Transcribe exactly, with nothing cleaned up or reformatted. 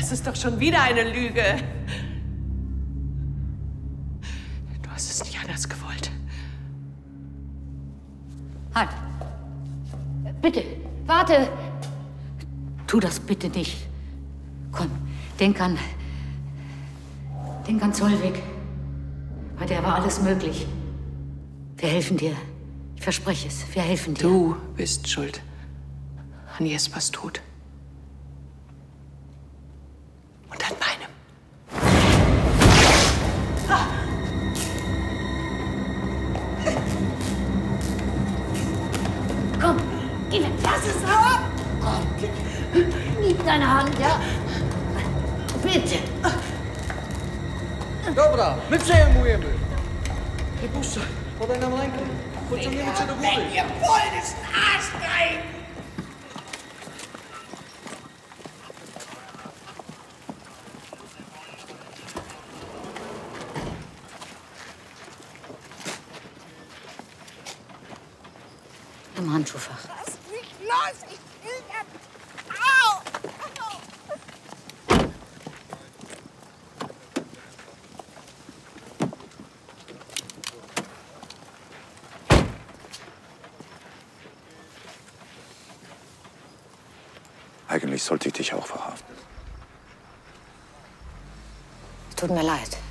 Das ist doch schon wieder eine Lüge. Du hast es nicht anders gewollt. Halt. Bitte, warte. Tu das bitte nicht. Komm, denk an... Denk an Zollweg. Bei der war alles möglich. Wir helfen dir. Ich verspreche es. Wir helfen dir. Du bist schuld an Jespers Tod. Und an meinem. Ah. Komm, geh weg. Lass es ab. Gib deine Hand, ja? Bitte. Dobra, my przejmujemy. Nie puszczaj, podaj nam rękę. Pociągniemy cię do góry. Ihr polnischen Arsch rein! Im Handschuhfach. Lass mich los! Ich will das! Au! Au! Eigentlich sollte ich dich auch verhaften. Tut mir leid.